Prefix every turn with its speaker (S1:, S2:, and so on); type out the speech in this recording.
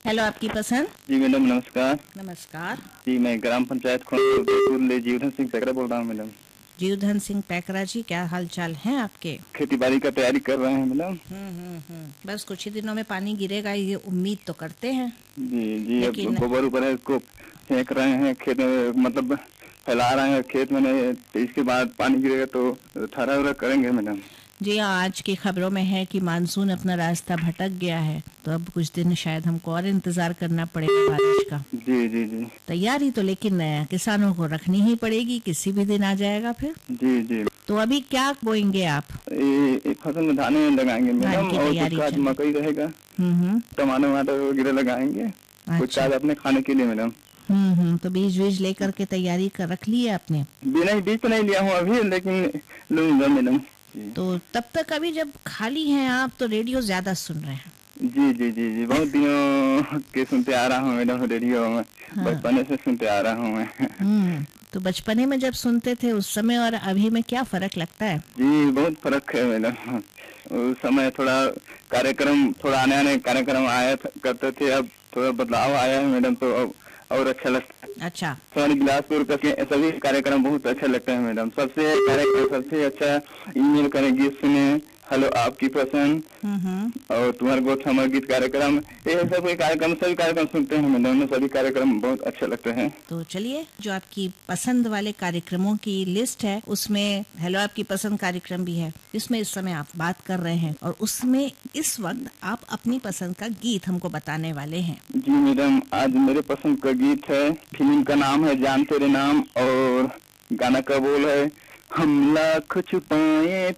S1: Hello, आपकी पसंद।
S2: जी madam नमस्कार।
S1: नमस्कार।
S2: जी मैं ग्राम पंचायत खोल जीवधन सिंह पैकरा बोल रहा हूँ मैडम।
S1: जीवधन सिंह पैकरा जी, क्या हाल चाल है आपके?
S2: खेती बाड़ी का तैयारी कर रहे हैं मैडम।
S1: बस कुछ ही दिनों में पानी गिरेगा, ये उम्मीद तो करते हैं।
S2: जी जी अब
S1: लेकिन
S2: गोबर ऊपर है, इसको फेंक रहे हैं खेत में, मतलब फैला रहे हैं खेत में। नहीं तो इसके बाद पानी गिरेगा तो ठहरा उरा करेंगे मैडम।
S1: जी हाँ, आज की खबरों में है कि मानसून अपना रास्ता भटक गया है, तो अब कुछ दिन शायद हमको और इंतजार करना पड़ेगा बारिश का।
S2: जी जी जी
S1: तैयारी तो लेकिन किसानों को रखनी ही पड़ेगी, किसी भी दिन आ जाएगा फिर।
S2: जी जी
S1: तो अभी क्या बोएंगे आप?
S2: ये फसल में धान लगाएंगे
S1: धान
S2: मैडम,
S1: की
S2: और
S1: तैयारी
S2: कुछ आज
S1: चल रही।
S2: मकई रहेगा,
S1: हम्म।
S2: टमाटर वमाटर वगैरह लगाएंगे। कुछ
S1: अच्छा।
S2: आज अपने खाने के लिए मैडम।
S1: तो बीज वीज लेकर के तैयारी कर रख ली है आपने?
S2: बीज तो नहीं लिया हूँ अभी, लेकिन लूंगा मैडम। जी
S1: तो तब तक अभी जब खाली हैं आप तो रेडियो ज्यादा सुन रहे हैं।
S2: जी जी जी जी बहुत दिनों के सुनते आ रहा हूँ मैडम रेडियो में।
S1: हाँ।
S2: बचपन से सुनते आ रहा हूँ मैं।
S1: तो बचपने में जब सुनते थे उस समय और अभी में क्या फर्क लगता है?
S2: जी बहुत फर्क है मैडम। उस समय थोड़ा कार्यक्रम, थोड़ा आने आने कार्यक्रम आया करते थे, अब थोड़ा बदलाव आया है मैडम, तो अब और अच्छा लगता है।
S1: अच्छा।
S2: सोनी बिलासपुर का सभी कार्यक्रम बहुत अच्छा लगता है मैडम। सबसे कार्यक्रम सबसे अच्छा ईमेल करें, गीत सुने, हेलो आपकी पसंद और तुम्हारे गोठ हमारे गीत कार्यक्रम, ये सब कोई कार्यक्रम, सभी कार्यक्रम सुनते हैं मैडम। सभी कार्यक्रम बहुत अच्छे लगते हैं।
S1: तो चलिए, जो आपकी पसंद वाले कार्यक्रमों की लिस्ट है उसमें हेलो आपकी पसंद कार्यक्रम भी है, जिसमें इस समय आप बात कर रहे हैं, और उसमें इस वक्त आप अपनी पसंद का गीत हमको बताने वाले हैं।
S2: जी मैडम, आज मेरे पसंद का गीत है, फिल्म का नाम है जान तेरे नाम, और गाना का बोल है, हम लाख छुपाए